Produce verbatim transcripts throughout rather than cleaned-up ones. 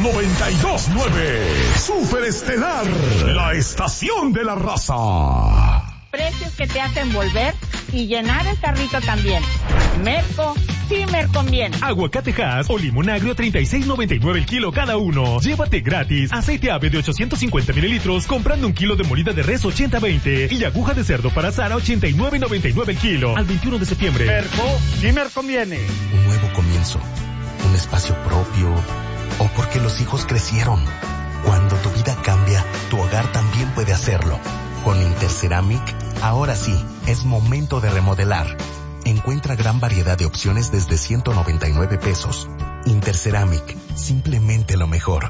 noventa y dos punto nueve. Superestelar, la estación de la raza. Precios que te hacen volver y llenar el carrito también. Merco, sí me conviene. Aguacate Hass o limón agrio treinta y seis noventa y nueve el kilo cada uno. Llévate gratis aceite ave de ochocientos cincuenta mililitros comprando un kilo de molida de res ochenta veinte y aguja de cerdo para asar a ochenta y nueve noventa y nueve el kilo. Al veintiuno de septiembre. Merco, sí me conviene. Un nuevo comienzo, un espacio propio o porque los hijos crecieron. Cuando tu vida cambia, tu hogar también puede hacerlo. Con Interceramic, ahora sí, es momento de remodelar. Encuentra gran variedad de opciones desde ciento noventa y nueve pesos. Interceramic, simplemente lo mejor.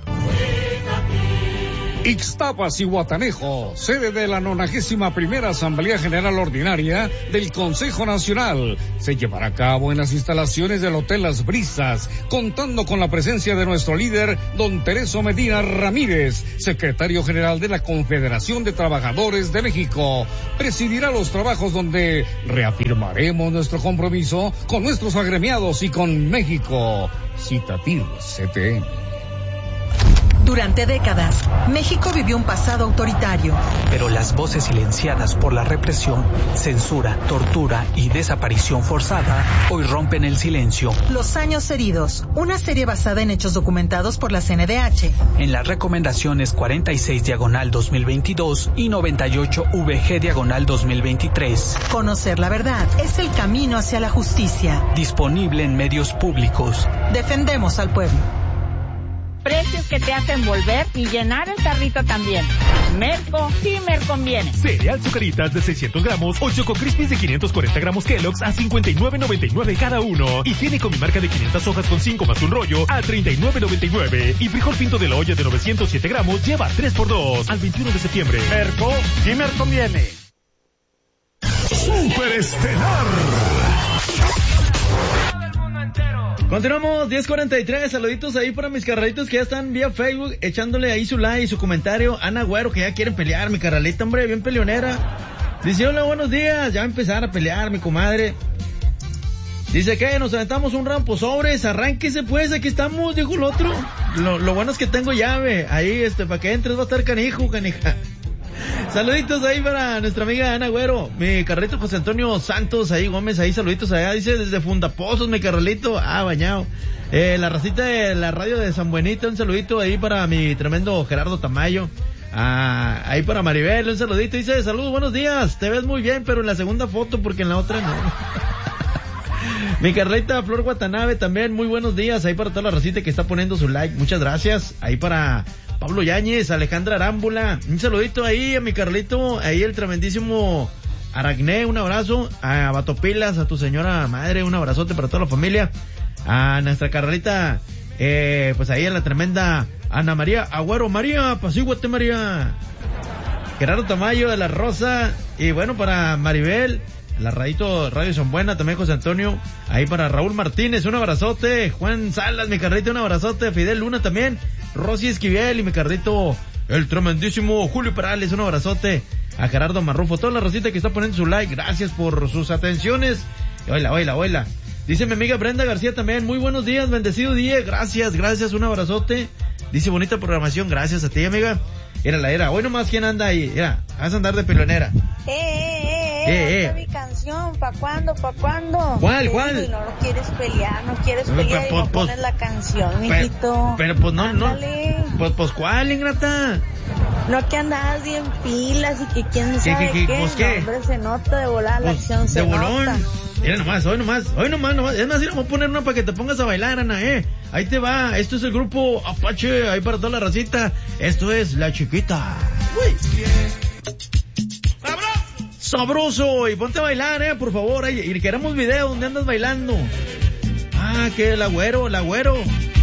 Ixtapas y Guatanejo, sede de la nonagésima primera Asamblea General Ordinaria del Consejo Nacional, se llevará a cabo en las instalaciones del Hotel Las Brisas, contando con la presencia de nuestro líder, don Tereso Medina Ramírez, secretario general de la Confederación de Trabajadores de México. Presidirá los trabajos donde reafirmaremos nuestro compromiso con nuestros agremiados y con México. Citatir C T M. Durante décadas, México vivió un pasado autoritario. Pero las voces silenciadas por la represión, censura, tortura y desaparición forzada hoy rompen el silencio. Los años heridos, una serie basada en hechos documentados por la C N D H. En las recomendaciones cuarenta y seis diagonal dos mil veintidós y noventa y ocho V G diagonal dos mil veintitrés. Conocer la verdad es el camino hacia la justicia. Disponible en medios públicos. Defendemos al pueblo. Precios que te hacen volver y llenar el carrito también. Merco, sí me conviene. Cereal Zucaritas de seiscientos gramos o Choco Crispies de quinientos cuarenta gramos Kellogg's a cincuenta y nueve noventa y nueve cada uno. Higiénico mi marca de quinientas hojas con cinco más un rollo a treinta y nueve noventa y nueve. Y frijol pinto de la olla de novecientos siete gramos lleva tres por dos al veintiuno de septiembre. Merco, sí me conviene. Superestelar. Continuamos, diez cuarenta y tres, saluditos ahí para mis carnalitos que ya están vía Facebook, echándole ahí su like y su comentario. Ana Güero, que ya quieren pelear, mi carnalita, hombre, bien peleonera. Dice, hola, buenos días, ya va a empezar a pelear, mi comadre. Dice que nos aventamos un rampo sobres, arránquese pues, aquí estamos, dijo el otro. Lo, lo bueno es que tengo llave, ahí, este, para que entres va a estar canijo, canija. Saluditos ahí para nuestra amiga Ana Güero, mi carrito José Antonio Santos, ahí Gómez, ahí saluditos allá, dice desde Fundapozos, mi carralito, ah, bañado. Eh, la racita de la radio de San Buenito, un saludito ahí para mi tremendo Gerardo Tamayo. Ah, ahí para Maribel, un saludito, dice, saludos, buenos días, te ves muy bien, pero en la segunda foto, porque en la otra no. Mi carrita Flor Guatanabe también, muy buenos días, ahí para toda la racita que está poniendo su like, muchas gracias, ahí para Pablo Yáñez, Alejandra Arámbula, un saludito ahí a mi Carlito, ahí el tremendísimo Aragné, un abrazo, a Batopilas, a tu señora madre, un abrazote para toda la familia, a nuestra Carlita, eh, pues ahí a la tremenda Ana María Agüero, María, apacíguate María, Gerardo Tamayo de la Rosa, y bueno, para Maribel, la Radito Radio Son Buena, también José Antonio, ahí para Raúl Martínez, un abrazote, Juan Salas, mi carrito, un abrazote, Fidel Luna también, Rosy Esquivel y mi carrito, el tremendísimo Julio Perales, un abrazote, a Gerardo Marrufo, toda la racita que está poniendo su like, gracias por sus atenciones, oila, oila, oila, dice mi amiga Brenda García también, muy buenos días, bendecido día, gracias, gracias, un abrazote, dice bonita programación, gracias a ti amiga, era la era, hoy nomás quién anda ahí, mira, vas a andar de pelonera. Eh, eh, eh, eh, eh. mi canción, ¿pa' cuándo, pa' cuándo? ¿Cuál, cuál? Y no lo quieres pelear, no quieres pelear pues, y no pues, pones la canción, pero, mijito. Pero pues no, Ándale. no, pues, pues ¿cuál, ingrata? No que andabas bien pilas y que quién sabe ¿Qué, qué, qué, pues, qué? No, hombre, se nota de volar la Pues, acción, se de bolón. nota. Mira nomás, hoy nomás, hoy nomás, nomás, es más, mira, vamos a poner una para que te pongas a bailar, Ana, eh, ahí te va, esto es el grupo Apache, ahí para toda la racita, esto es La Chiquita. Uy. Sabroso, y ponte a bailar, eh, por favor, y queremos video donde andas bailando. Ah, que el agüero, el agüero.